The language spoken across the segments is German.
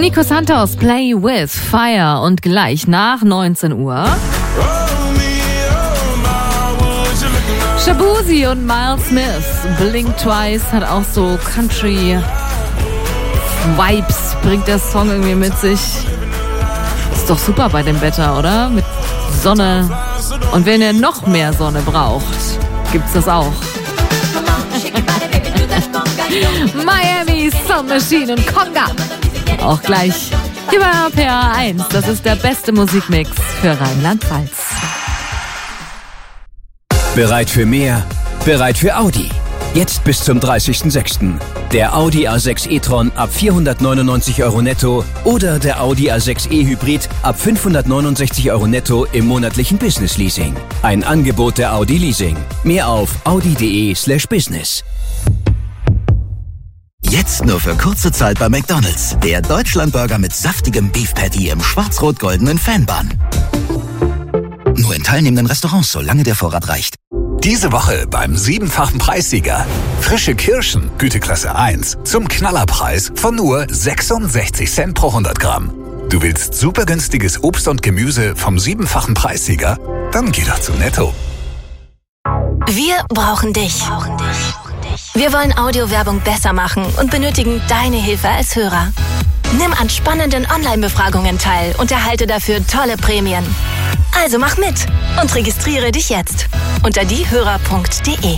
Nico Santos, Play with Fire, und gleich nach 19 Uhr Shaboozey und Miles Smith. Blink Twice hat auch so Country Vibes, bringt der Song irgendwie mit sich. Ist doch super bei dem Wetter, oder? Mit Sonne. Und wenn ihr noch mehr Sonne braucht, gibt's das auch. Miami, Sun Machine und Conga. Auch gleich hier bei RPA 1. Das ist der beste Musikmix für Rheinland-Pfalz. Bereit für mehr? Bereit für Audi. Jetzt bis zum 30.06. Der Audi A6 e-tron ab 499 € netto oder der Audi A6 e-Hybrid ab 569 € netto im monatlichen Business-Leasing. Ein Angebot der Audi Leasing. Mehr auf audi.de/business. Jetzt nur für kurze Zeit bei McDonald's. Der Deutschlandburger mit saftigem Beef Patty im schwarz-rot-goldenen Fanbun. Nur in teilnehmenden Restaurants, solange der Vorrat reicht. Diese Woche beim 7-fachen Preissieger. Frische Kirschen, Güteklasse 1, zum Knallerpreis von nur 66 Cent pro 100 Gramm. Du willst super günstiges Obst und Gemüse vom 7-fachen Preissieger? Dann geh doch zu Netto. Wir brauchen dich. Wir wollen Audiowerbung besser machen und benötigen deine Hilfe als Hörer. Nimm an spannenden Online-Befragungen teil und erhalte dafür tolle Prämien. Also mach mit und registriere dich jetzt unter diehörer.de.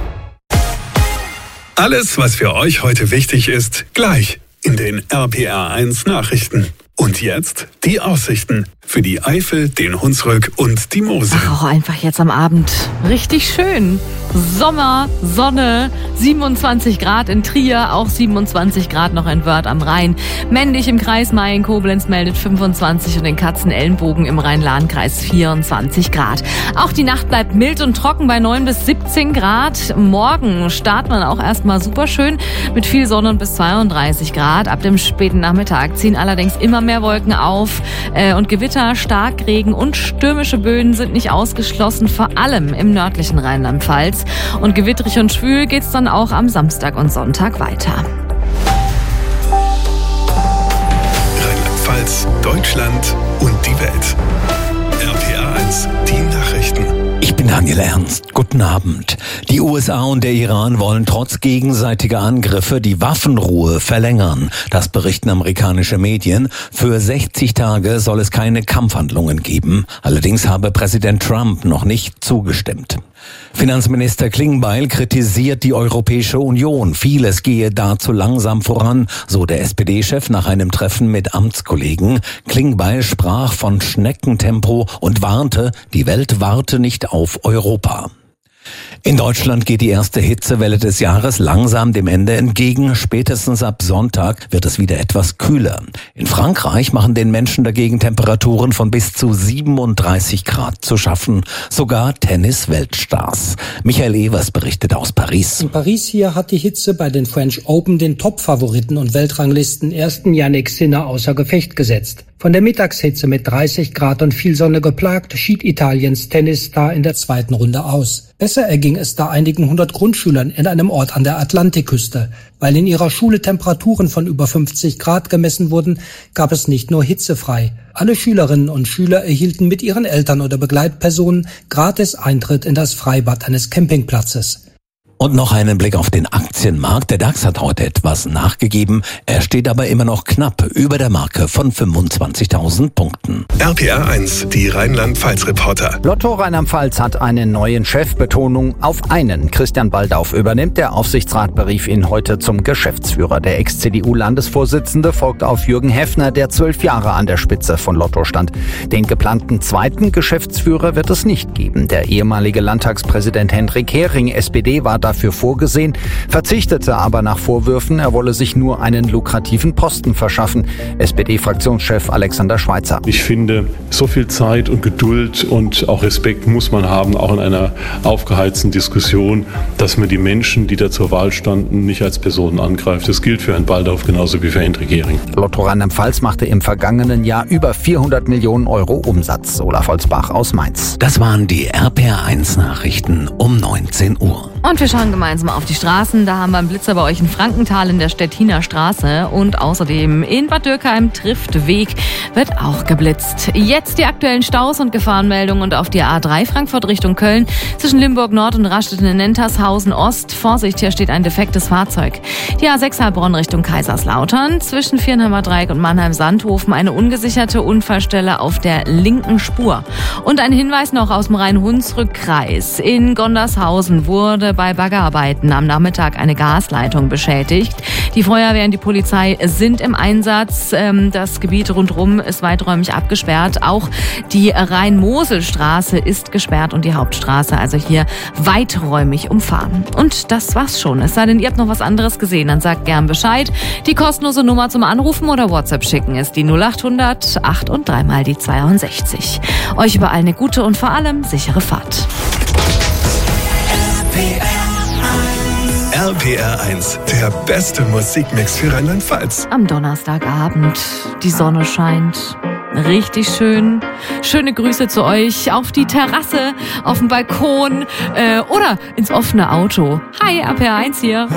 Alles, was für euch heute wichtig ist, gleich in den RPA 1 Nachrichten. Und jetzt die Aussichten für die Eifel, den Hunsrück und die Mosel. Ach, auch einfach jetzt am Abend. Richtig schön. Sommer, Sonne, 27 Grad in Trier, auch 27 Grad noch in Wörth am Rhein. Männlich im Kreis Mayen, Koblenz meldet 25 und in Katzenelnbogen im Rhein-Lahn-Kreis 24 Grad. Auch die Nacht bleibt mild und trocken bei 9 bis 17 Grad. Morgen startet man auch erstmal super schön mit viel Sonne und bis 32 Grad. Ab dem späten Nachmittag ziehen allerdings immer mehr Wolken auf und Gewitter, Starkregen und stürmische Böen sind nicht ausgeschlossen, vor allem im nördlichen Rheinland-Pfalz. Und gewitterig und schwül geht's dann auch am Samstag und Sonntag weiter. Rheinland-Pfalz, Deutschland und die Welt. RPA 1, die Nachrichten. Ich bin Daniel Ernst. Guten Abend. Die USA und der Iran wollen trotz gegenseitiger Angriffe die Waffenruhe verlängern. Das berichten amerikanische Medien. Für 60 Tage soll es keine Kampfhandlungen geben. Allerdings habe Präsident Trump noch nicht zugestimmt. Finanzminister Klingbeil kritisiert die Europäische Union. Vieles gehe da zu langsam voran, so der SPD-Chef nach einem Treffen mit Amtskollegen. Klingbeil sprach von Schneckentempo und warnte, die Welt warte nicht auf Europa. In Deutschland geht die erste Hitzewelle des Jahres langsam dem Ende entgegen. Spätestens ab Sonntag wird es wieder etwas kühler. In Frankreich machen den Menschen dagegen Temperaturen von bis zu 37 Grad zu schaffen. Sogar Tennis-Weltstars. Michael Evers berichtet aus Paris. In Paris hier hat die Hitze bei den French Open den Top-Favoriten und Weltranglisten ersten Jannik Sinner außer Gefecht gesetzt. Von der Mittagshitze mit 30 Grad und viel Sonne geplagt, schied Italiens Tennisstar in der zweiten Runde aus. Besser erging es da einigen 100 Grundschülern in einem Ort an der Atlantikküste. Weil in ihrer Schule Temperaturen von über 50 Grad gemessen wurden, gab es nicht nur hitzefrei. Alle Schülerinnen und Schüler erhielten mit ihren Eltern oder Begleitpersonen gratis Eintritt in das Freibad eines Campingplatzes. Und noch einen Blick auf den Aktienmarkt. Der DAX hat heute etwas nachgegeben. Er steht aber immer noch knapp über der Marke von 25.000 Punkten. RPA 1, die Rheinland-Pfalz-Reporter. Lotto Rheinland-Pfalz hat einen neuen Chef. Betonung auf einen. Christian Baldauf übernimmt. Der Aufsichtsrat berief ihn heute zum Geschäftsführer. Der Ex-CDU-Landesvorsitzende folgt auf Jürgen Heffner, der 12 Jahre an der Spitze von Lotto stand. Den geplanten zweiten Geschäftsführer wird es nicht geben. Der ehemalige Landtagspräsident Hendrik Hering, SPD, war dafür vorgesehen, verzichtete aber nach Vorwürfen, er wolle sich nur einen lukrativen Posten verschaffen. SPD-Fraktionschef Alexander Schweitzer. Ich finde, so viel Zeit und Geduld und auch Respekt muss man haben, auch in einer aufgeheizten Diskussion, dass man die Menschen, die da zur Wahl standen, nicht als Personen angreift. Das gilt für Herrn Baldauf genauso wie für Hendrik Hering. Lotto Rheinland-Pfalz machte im vergangenen Jahr über 400 Millionen Euro Umsatz. Olaf Holzbach aus Mainz. Das waren die RPA 1 Nachrichten um 19 Uhr. Und wir schauen schauen gemeinsam auf die Straßen. Da haben wir einen Blitzer bei euch in Frankenthal in der Stettiner Straße. Und außerdem in Bad Dürkheim trifft Weg, wird auch geblitzt. Jetzt die aktuellen Staus und Gefahrenmeldungen und auf die A3 Frankfurt Richtung Köln zwischen Limburg Nord und Raststätten in Nentershausen Ost. Vorsicht, hier steht ein defektes Fahrzeug. Die A6 Heilbronn Richtung Kaiserslautern zwischen Viernheimer Dreieck und Mannheim-Sandhofen eine ungesicherte Unfallstelle auf der linken Spur. Und ein Hinweis noch aus dem Rhein-Hunsrück-Kreis. In Gondershausen wurde bei Baggerarbeiten am Nachmittag eine Gasleitung beschädigt. Die Feuerwehr und die Polizei sind im Einsatz. Das Gebiet rundherum ist weiträumig abgesperrt. Auch die Rhein-Mosel-Straße ist gesperrt und die Hauptstraße also hier weiträumig umfahren. Und das war's schon. Es sei denn, ihr habt noch was anderes gesehen, dann sagt gern Bescheid. Die kostenlose Nummer zum Anrufen oder WhatsApp schicken ist die 0800 8 und 3 mal die 62. Euch überall eine gute und vor allem sichere Fahrt. RPR 1, der beste Musikmix für Rheinland-Pfalz. Am Donnerstagabend, die Sonne scheint. Richtig schön. Schöne Grüße zu euch auf die Terrasse, auf dem Balkon oder ins offene Auto. Hi, RPR 1 hier.